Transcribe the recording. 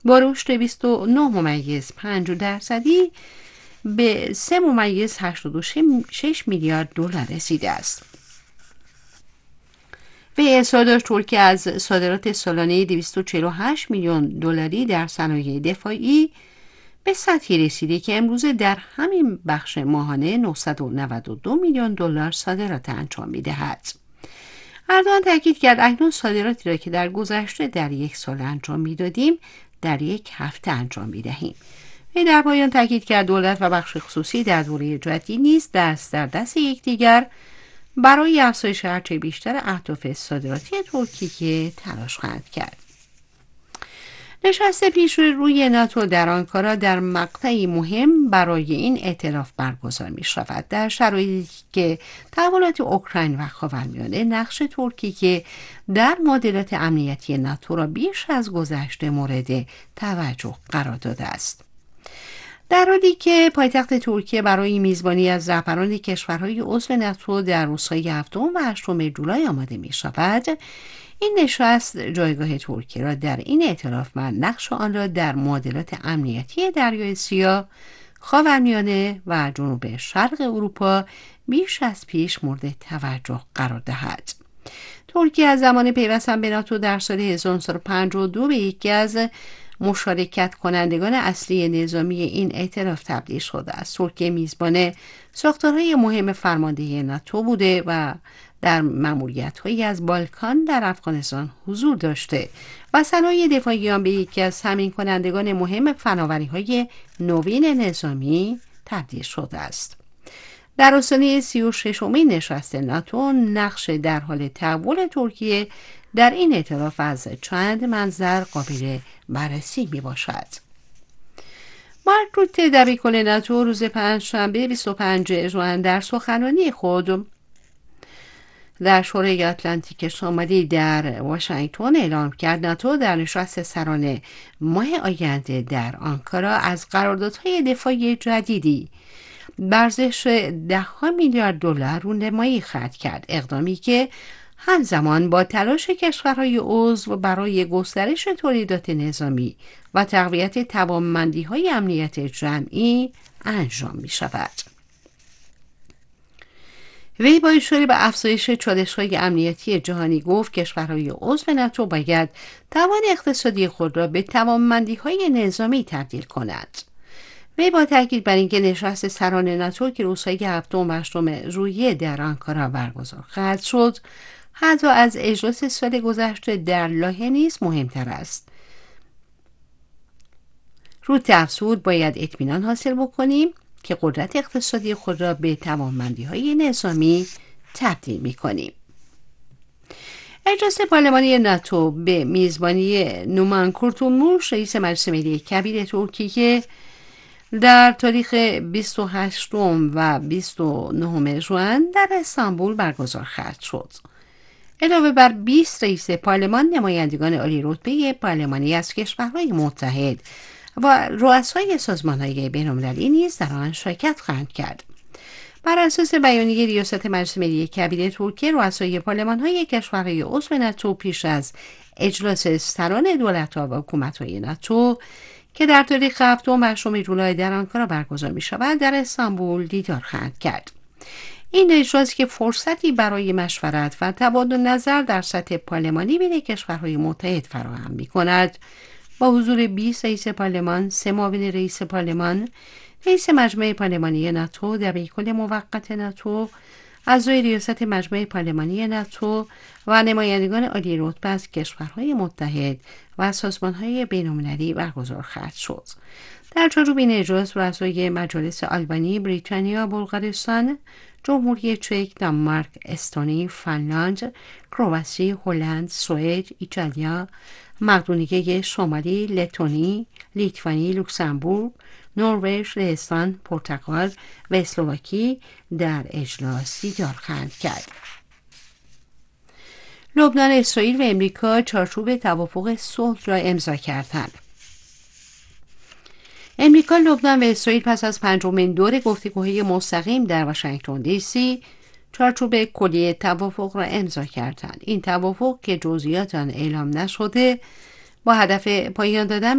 با رشد 29.5% به 3.86 میلیارد دلار رسیده است. به احصا ترکیه از صادرات سالانه 248 میلیون دلاری در صنایع دفاعی به سطحی رسیده که امروزه در همین بخش ماهانه 992 میلیون دلار صادرات انجام می‌دهد. اردوغان تاکید کرد اکنون صادراتی را که در گذشته در یک سال انجام می‌دادیم در یک هفته انجام می‌دهیم. وی در پایان تاکید کرد دولت و بخش خصوصی در دوره جدید نیز دست در دست یکدیگر برای افزایش هرچه بیشتر اهداف صادراتی ترکیه تلاش خواهند کرد. نشست پیشروی ناتو در آنکارا در مقطعی مهم برای این ائتلاف برگزار می شود. در شرایطی که تحولات اوکراین و خاورمیانه نقش ترکیه در معادلات امنیتی ناتو را بیش از گذشته مورد توجه قرار داده است. در حالی که پایتخت ترکیه برای میزبانی از رهبران کشورهای عضو ناتو در روزهای 7 و 8 جولای آماده می شود، این نشست جایگاه ترکیه را در این ائتلاف و نقش آن را در معادلات امنیتی دریای سیاه، خاورمیانه و جنوب شرق اروپا بیش از پیش مورد توجه قرار دهد. ترکیه از زمان پیوستن به ناتو در سال 1952 به یکی از مشارکت کنندگان اصلی نظامی این ائتلاف تبدیل شده است. ترکیه میزبان ساختارهای مهم فرماندهی ناتو بوده و در مأموریت‌هایی از بالکان در افغانستان حضور داشته و صنایع دفاعی آن به یکی از تامین کنندگان مهم فناوری‌های نوین نظامی تبدیل شده است. در آستانه 36مین نشست ناتو نقش در حال تحول ترکیه در این ائتلاف از چند منظر قابل بررسی می باشد. مارک روته دبیرکل ناتو روز پنجشنبه 25 ژوئن در سخنرانی خود در شورای اتلانتیک شمالی در واشنگتن اعلام کرد ناتو در نشست سران ماه آینده در آنکارا از قراردادهای دفاعی جدیدی به ارزش 10 میلیارد دلار رونمایی خواهد کرد، اقدامی که همزمان با تلاش کشورهای عضو برای گسترش تولیدات نظامی و تقویت توانمندی‌های امنیت جمعی انجام می شود. وی با اشاره به افزایش چالش‌های امنیتی جهانی گفت کشورهای عضو ناتو باید توان اقتصادی خود را به توانمندی‌های نظامی تبدیل کنند. وی با تاکید بر اینکه نشست سران ناتو که روزهای 7 و 8 ژوئیه در آنکارا برگزار خواهد شد، حتی از اجلاس سال گذشته در لاهه نیز مهمتر است. روته افزود باید اطمینان حاصل بکنیم که قدرت اقتصادی خود را به توانمندی‌های نظامی تبدیل می‌کنیم. اجلاس پارلمانی ناتو به میزبانی نومان کورتولموش رئیس مجلس ملی کبیر ترکیه در تاریخ 28 و 29 ژوئن در استانبول برگزار خواهد شد. علاوه بر 20 رئیس پارلمان، نمایندگان عالی رتبه پارلمانی از کشورهای متحد و رؤسای سازمان‌های بین‌المللی نیز در آن شرکت خواهند کرد. بر اساس بیانیه ریاست مجلس ملی کبیر ترکیه، رؤسای پارلمان‌های کشورهای عضو ناتو پیش از اجلاس سران دولت‌ها و حکومت‌های ناتو که در تاریخ 7 و 8 جولای در آنکارا برگزار می‌شود، در استانبول دیدار خواهند کرد. این اجلاس که فرصتی برای مشورت و تبادل نظر در سطح پارلمانی بین کشورهای متحد فراهم می‌کند، با حضور 20 رئیس پارلمان، 3 معاون رئیس پارلمان، رئیس مجمع پارلمانی ناتو، دبیرکل موقت ناتو، اعضای ریاست مجمع پارلمانی ناتو و نمایندگان عالی رتبه از کشورهای متحد و سازمان‌های بین‌المللی برگزار خواهد شد. در چارچوب این اجلاس رؤسای مجالس آلبانی، بریتانیا، بلغارستان، جمهوری چک، دانمارک، استونی، فنلاند، کرواسی، هلند، سوئد، ایتالیا، مقدونیه شمالی، لتونی، لیتوانی، لوکزامبورگ، نروژ، لهستان، پرتغال و اسلواکی در اجلاس دیدار خواهند کرد. لبنان، اسرائیل و امریکا چارچوب توافق صلح را امضا کردند. امریکا، لبنان و اسرائیل پس از 5مین دور گفتگوهای مستقیم در واشنگتن دی سی چارچوب کلی توافق را امضا کردند. این توافق که جزئیات آن اعلام نشده با هدف پایان دادن